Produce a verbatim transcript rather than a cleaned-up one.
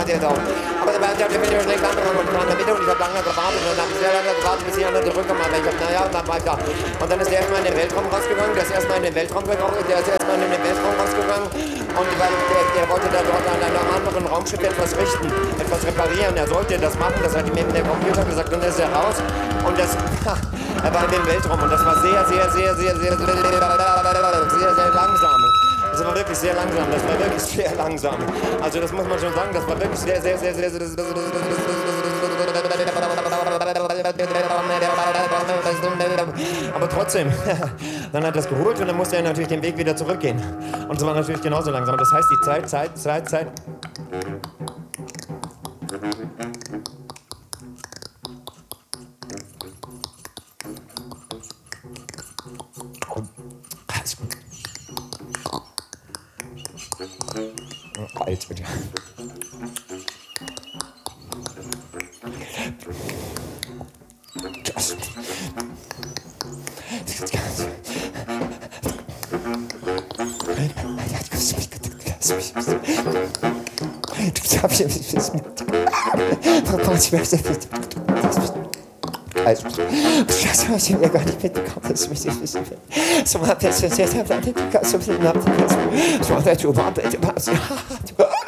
jetzt auch. Aber da bin ich schon längst angefangen und in der Mitte und ich habe lange gewartet und dann habe ich sehr lange gewartet, bis ich einer zurückkam. Aber ich habe, naja, und dann war ich da. Und dann ist der erstmal in den Weltraum rausgegangen, der ist erstmal in den Weltraum gegangen, der ist erstmal in den Weltraum rausgegangen und weil der, der wollte da dort an einem anderen Raumschiff etwas richten, etwas reparieren. Er sollte das machen, das hat ihm eben der Computer gesagt und dann ist er raus und das, er war in den Weltraum und das war sehr, sehr, sehr, sehr, sehr, sehr, sehr, sehr langsam. Das war wirklich sehr langsam, das war wirklich sehr langsam. Also das muss man schon sagen, das war wirklich sehr, sehr, sehr, sehr, sehr, sehr, aber trotzdem, dann hat er das geholt und dann musste er natürlich den Weg wieder zurückgehen. Und es war natürlich genauso langsam. Das heißt, die Zeit, Zeit, Zeit, Zeit. Alt bitte. Das, das ist ganz. Du darfst mich nicht mehr. Ich möchte nicht. Also, das habe ich mir gar nicht mitbekommen, dass ich mich nicht wissen will. So, man hat das jetzt, jetzt, jetzt, jetzt, jetzt, jetzt, jetzt, jetzt, jetzt, jetzt, jetzt, jetzt, jetzt, jetzt, jetzt, jetzt,